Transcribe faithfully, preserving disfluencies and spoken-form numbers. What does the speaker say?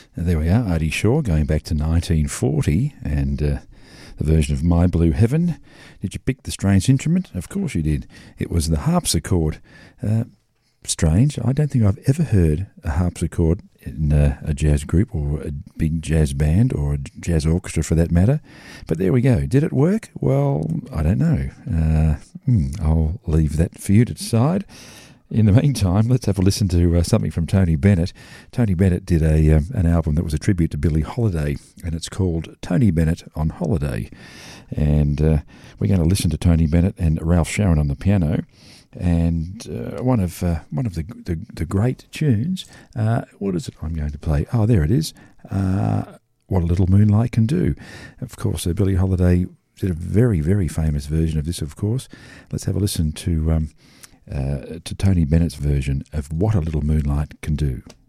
And there we are, Artie Shaw, going back to nineteen forty, and uh, the version of My Blue Heaven. Did you pick the strange instrument? Of course you did. It was the harpsichord. Uh, strange. I don't think I've ever heard a harpsichord in a, a jazz group or a big jazz band or a jazz orchestra for that matter. But there we go. Did it work? Well, I don't know. Uh, hmm, I'll leave that for you to decide. In the meantime, let's have a listen to uh, something from Tony Bennett. Tony Bennett did a um, an album that was a tribute to Billie Holiday, and it's called Tony Bennett on Holiday. And uh, we're going to listen to Tony Bennett and Ralph Sharon on the piano. And uh, one of uh, one of the, the the great tunes. Uh, what is it I'm going to play? Oh, there it is. Uh, What a Little Moonlight Can Do. Of course, uh, Billie Holiday did a very, very famous version of this, of course. Let's have a listen to... Um, Uh, to Tony Bennett's version of What a Little Moonlight Can Do.